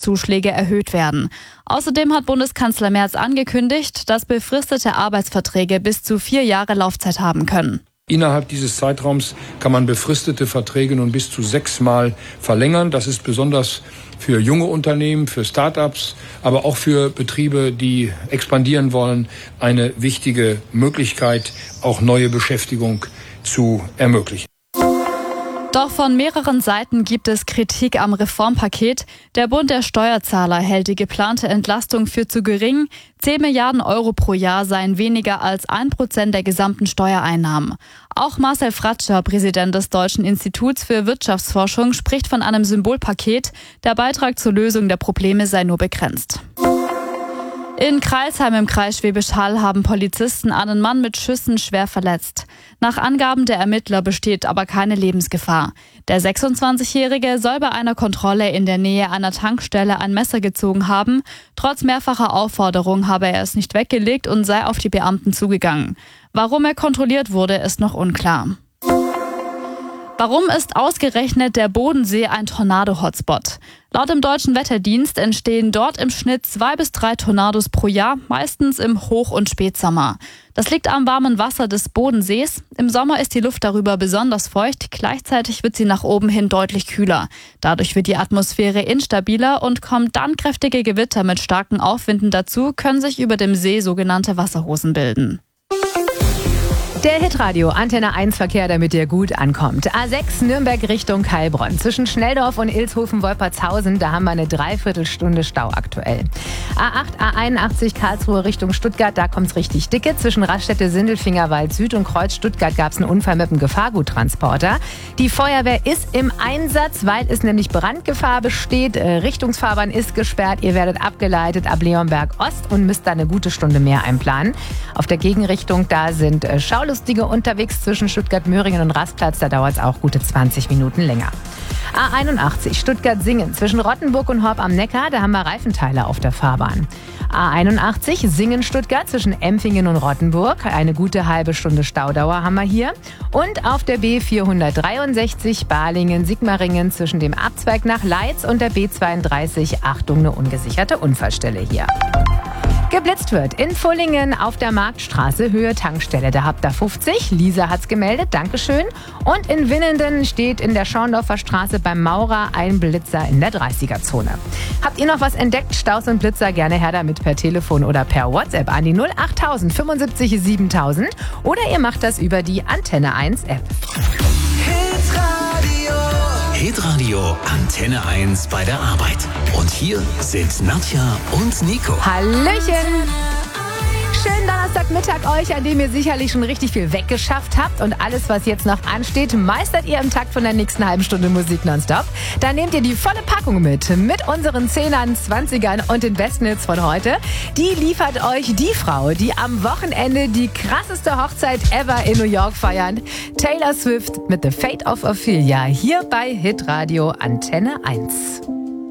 Weihnachtszuschläge erhöht werden. Außerdem hat Bundeskanzler Merz angekündigt, dass befristete Arbeitsverträge bis zu 4 Jahre Laufzeit haben können. Innerhalb dieses Zeitraums kann man befristete Verträge nun bis zu 6-mal verlängern. Das ist besonders für junge Unternehmen, für Start-ups, aber auch für Betriebe, die expandieren wollen, eine wichtige Möglichkeit, auch neue Beschäftigung zu ermöglichen. Doch von mehreren Seiten gibt es Kritik am Reformpaket. Der Bund der Steuerzahler hält die geplante Entlastung für zu gering. 10 Milliarden Euro pro Jahr seien weniger als 1% der gesamten Steuereinnahmen. Auch Marcel Fratscher, Präsident des Deutschen Instituts für Wirtschaftsforschung, spricht von einem Symbolpaket. Der Beitrag zur Lösung der Probleme sei nur begrenzt. In Crailsheim im Kreis Schwäbisch Hall haben Polizisten einen Mann mit Schüssen schwer verletzt. Nach Angaben der Ermittler besteht aber keine Lebensgefahr. Der 26-Jährige soll bei einer Kontrolle in der Nähe einer Tankstelle ein Messer gezogen haben. Trotz mehrfacher Aufforderung habe er es nicht weggelegt und sei auf die Beamten zugegangen. Warum er kontrolliert wurde, ist noch unklar. Warum ist ausgerechnet der Bodensee ein Tornado-Hotspot? Laut dem Deutschen Wetterdienst entstehen dort im Schnitt 2 bis 3 Tornados pro Jahr, meistens im Hoch- und Spätsommer. Das liegt am warmen Wasser des Bodensees. Im Sommer ist die Luft darüber besonders feucht, gleichzeitig wird sie nach oben hin deutlich kühler. Dadurch wird die Atmosphäre instabiler und kommen dann kräftige Gewitter mit starken Aufwinden dazu, können sich über dem See sogenannte Wasserhosen bilden. Der Hitradio Antenne 1 Verkehr, damit ihr gut ankommt. A6 Nürnberg Richtung Heilbronn. Zwischen Schnelldorf und Ilshofen-Wolpertshausen, da haben wir eine Dreiviertelstunde Stau aktuell. A8, A81 Karlsruhe Richtung Stuttgart, da kommt's richtig dicke. Zwischen Raststätte Sindelfingerwald Süd und Kreuz Stuttgart gab's einen Unfall mit einem Gefahrguttransporter. Die Feuerwehr ist im Einsatz, weil es nämlich Brandgefahr besteht. Richtungsfahrbahn ist gesperrt. Ihr werdet abgeleitet ab Leonberg Ost und müsst da eine gute Stunde mehr einplanen. Auf der Gegenrichtung, da sind Schaulustige unterwegs zwischen Stuttgart-Möhringen und Rastplatz. Da dauert es auch gute 20 Minuten länger. A81 Stuttgart-Singen zwischen Rottenburg und Horb am Neckar. Da haben wir Reifenteile auf der Fahrbahn. A81 Singen-Stuttgart zwischen Empfingen und Rottenburg. Eine gute halbe Stunde Staudauer haben wir hier. Und auf der B463 Balingen-Sigmaringen zwischen dem Abzweig nach Leitz und der B32. Achtung, eine ungesicherte Unfallstelle hier. Geblitzt wird in Pfullingen auf der Marktstraße, Höhe Tankstelle. Da habt ihr 50. Lisa hat's gemeldet, Dankeschön. Und in Winnenden steht in der Schorndorfer Straße beim Maurer ein Blitzer in der 30er-Zone. Habt ihr noch was entdeckt? Staus und Blitzer gerne her damit per Telefon oder per WhatsApp an die 08000 75 7000 oder ihr macht das über die Antenne 1 App. Hitradio Antenne 1 bei der Arbeit. Und hier sind Nadja und Nico. Hallöchen! Schönen Donnerstagmittag euch, an dem ihr sicherlich schon richtig viel weggeschafft habt. Und alles, was jetzt noch ansteht, meistert ihr im Takt von der nächsten halben Stunde Musik nonstop. Dann nehmt ihr die volle Packung mit unseren 10ern, 20ern und den besten Hits von heute. Die liefert euch die Frau, die am Wochenende die krasseste Hochzeit ever in New York feiern. Taylor Swift mit The Fate of Ophelia hier bei Hitradio Antenne 1.